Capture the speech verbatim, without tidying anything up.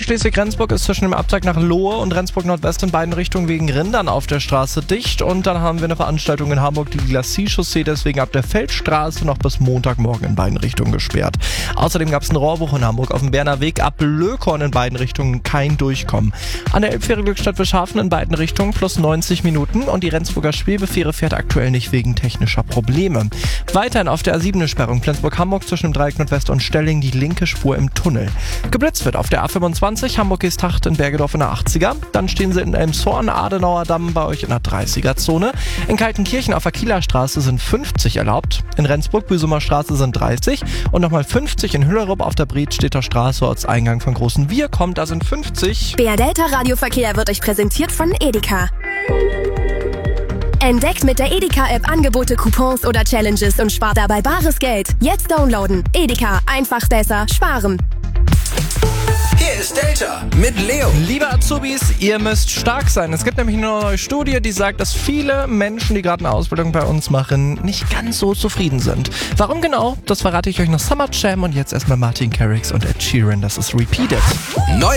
Schleswig-Rendsburg ist zwischen dem Abzweig nach Lohe und Rendsburg Nordwest in beiden Richtungen wegen Rindern auf der Straße dicht. Und dann haben wir eine Veranstaltung in Hamburg, die Glacis-Chaussee, deswegen ab der Feldstraße noch bis Montagmorgen in beiden Richtungen gesperrt. Außerdem gab es einen Rohrbruch in Hamburg auf dem Berner Weg ab Lökorn in beiden Richtungen kein Durchkommen. An der Elbfähre Glückstadt Wischhafen in beiden Richtungen plus neunzig Minuten und die Rendsburger Schwebefähre fährt aktuell nicht wegen technischer Probleme. Weiterhin auf der A sieben eine Sperrung Flensburg-Hamburg zwischen dem Dreieck Nordwest und Stelling, die linke Spur im Tunnel. Geblitzt wird auf der A fünfundzwanzig Hamburg-Geesthacht in Bergedorf in der achtziger. Dann stehen sie in Elmshorn, Adenauer Damm bei euch in der dreißiger-Zone. In Kaltenkirchen auf der Kieler Straße sind fünfzig erlaubt. In Rendsburg, Büsumer Straße sind dreißig. Und nochmal fünfzig in Hüllerup auf der Bredstädter Straße, Ortseingang von Großen Wir kommt, da sind fünfzig. B R Delta Radioverkehr wird euch präsentiert von Edeka. Entdeckt mit der Edeka-App Angebote, Coupons oder Challenges und spart dabei bares Geld. Jetzt downloaden. Edeka, einfach besser sparen. Hier ist Delta mit Leo. Liebe Azubis, ihr müsst stark sein. Es gibt nämlich eine neue Studie, die sagt, dass viele Menschen, die gerade eine Ausbildung bei uns machen, nicht ganz so zufrieden sind. Warum genau? Das verrate ich euch nach Summer Jam und jetzt erstmal Martin Garrix und Ed Sheeran. Das ist Repeated. Neu